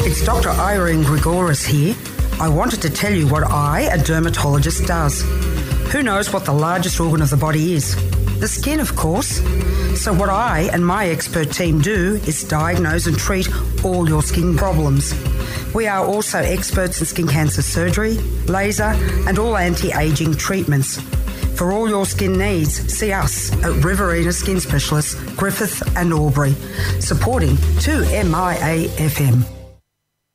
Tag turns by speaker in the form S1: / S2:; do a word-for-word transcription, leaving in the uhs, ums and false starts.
S1: It's Doctor Irene Grigoris here. I wanted to tell you what I, a dermatologist, does. Who knows what the largest organ of the body is? The skin, of course. So what I and my expert team do is diagnose and treat all your skin problems. We are also experts in skin cancer surgery, laser and all anti-aging treatments. For all your skin needs, see us at Riverina Skin Specialists, Griffith and Albury, supporting two M I A F M.